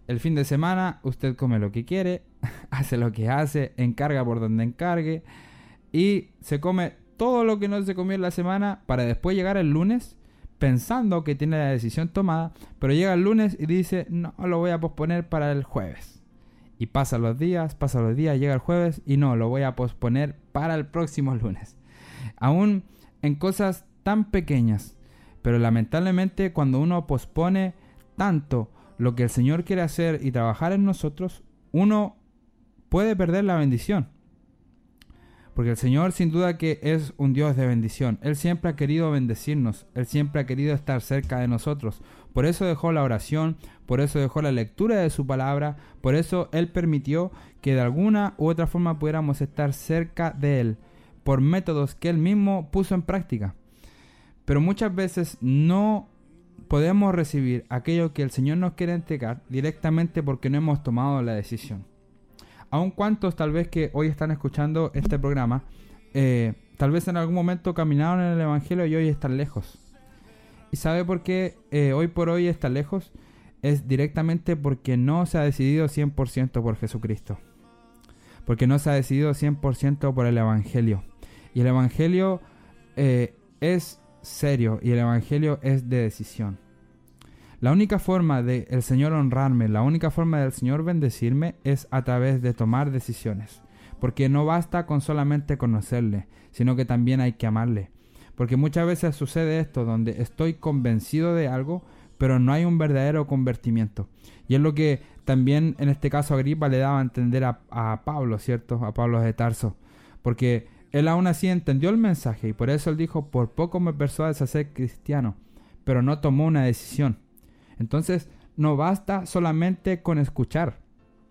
el fin de semana usted come lo que quiere, hace lo que hace, encarga por donde encargue y se come todo lo que no se comió en la semana para después llegar el lunes pensando que tiene la decisión tomada, pero llega el lunes y dice, no, lo voy a posponer para el jueves. Y pasan los días, llega el jueves y no, lo voy a posponer para el próximo lunes. Aún en cosas tan pequeñas, pero lamentablemente cuando uno pospone tanto lo que el Señor quiere hacer y trabajar en nosotros, uno puede perder la bendición. Porque el Señor sin duda que es un Dios de bendición. Él siempre ha querido bendecirnos. Él siempre ha querido estar cerca de nosotros. Por eso dejó la oración, por eso dejó la lectura de su palabra, por eso Él permitió que de alguna u otra forma pudiéramos estar cerca de Él, por métodos que Él mismo puso en práctica. Pero muchas veces no podemos recibir aquello que el Señor nos quiere entregar directamente porque no hemos tomado la decisión. Aun cuantos tal vez que hoy están escuchando este programa, tal vez en algún momento caminaron en el Evangelio y hoy están lejos. ¿Y sabe por qué hoy por hoy están lejos? Es directamente porque no se ha decidido 100% por Jesucristo. Porque no se ha decidido 100% por el Evangelio. Y el Evangelio es serio y el Evangelio es de decisión. La única forma de el Señor honrarme, la única forma del Señor bendecirme es a través de tomar decisiones. Porque no basta con solamente conocerle, sino que también hay que amarle. Porque muchas veces sucede esto, donde estoy convencido de algo, pero no hay un verdadero convertimiento. Y es lo que también en este caso Agripa le daba a entender a Pablo, ¿cierto? A Pablo de Tarso. Porque él aún así entendió el mensaje y por eso él dijo, por poco me persuades a ser cristiano, pero no tomó una decisión. Entonces, no basta solamente con escuchar,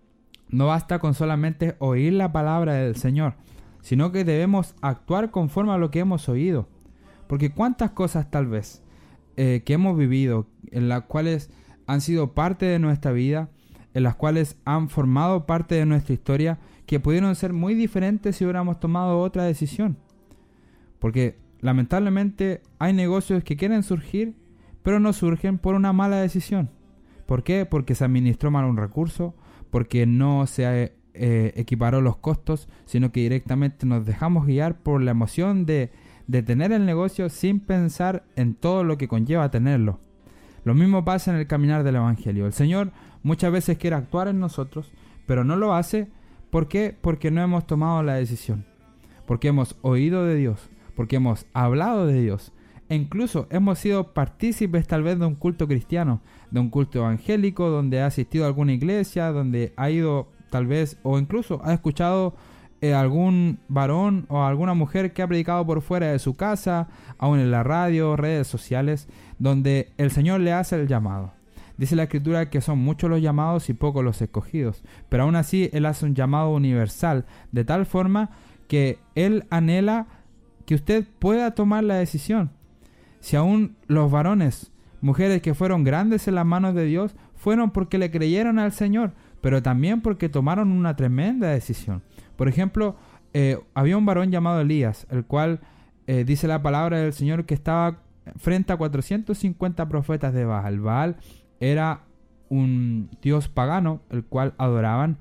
no basta con solamente oír la palabra del Señor, sino que debemos actuar conforme a lo que hemos oído. Porque cuántas cosas tal vez que hemos vivido, en las cuales han sido parte de nuestra vida, en las cuales han formado parte de nuestra historia, que pudieron ser muy diferentes si hubiéramos tomado otra decisión. Porque lamentablemente hay negocios que quieren surgir, pero no surgen por una mala decisión. ¿Por qué? Porque se administró mal un recurso, porque no se equiparó los costos, sino que directamente nos dejamos guiar por la emoción de tener el negocio sin pensar en todo lo que conlleva tenerlo. Lo mismo pasa en el caminar del Evangelio. El Señor muchas veces quiere actuar en nosotros, pero no lo hace. ¿Por qué? Porque no hemos tomado la decisión. Porque hemos oído de Dios, porque hemos hablado de Dios. E incluso hemos sido partícipes tal vez de un culto cristiano, de un culto evangélico, donde ha asistido a alguna iglesia, donde ha ido tal vez, o incluso ha escuchado algún varón o alguna mujer que ha predicado por fuera de su casa, aún en la radio, redes sociales, donde el Señor le hace el llamado. Dice la Escritura que son muchos los llamados y pocos los escogidos, pero aún así Él hace un llamado universal, de tal forma que Él anhela que usted pueda tomar la decisión. Si aún los varones, mujeres que fueron grandes en las manos de Dios, fueron porque le creyeron al Señor, pero también porque tomaron una tremenda decisión. Por ejemplo, había un varón llamado Elías, el cual dice la palabra del Señor que estaba frente a 450 profetas de Baal. Baal era un dios pagano, el cual adoraban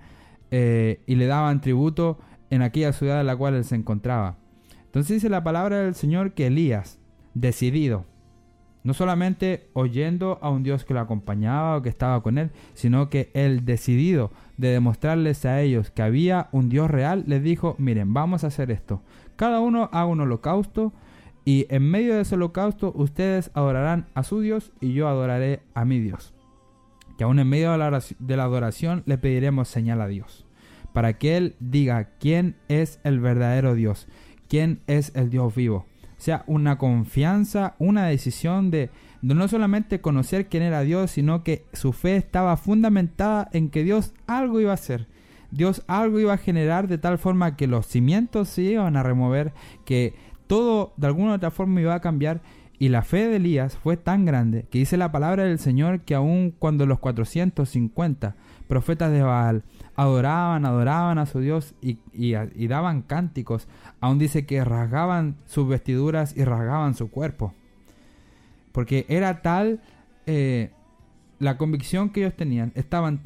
y le daban tributo en aquella ciudad en la cual él se encontraba. Entonces dice la palabra del Señor que Elías, decidido, no solamente oyendo a un Dios que lo acompañaba o que estaba con él, sino que él decidido de demostrarles a ellos que había un Dios real, les dijo, miren, vamos a hacer esto. Cada uno haga un holocausto y en medio de ese holocausto ustedes adorarán a su Dios y yo adoraré a mi Dios. Que aún en medio de la adoración le pediremos señal a Dios, para que Él diga quién es el verdadero Dios, quién es el Dios vivo. O sea, una confianza, una decisión de no solamente conocer quién era Dios, sino que su fe estaba fundamentada en que Dios algo iba a hacer. Dios algo iba a generar de tal forma que los cimientos se iban a remover, que todo de alguna u otra forma iba a cambiar. Y la fe de Elías fue tan grande que dice la palabra del Señor que aun cuando los 450 profetas de Baal adoraban a su Dios y daban cánticos, aún dice que rasgaban sus vestiduras y rasgaban su cuerpo. Porque era tal la convicción que ellos tenían, estaban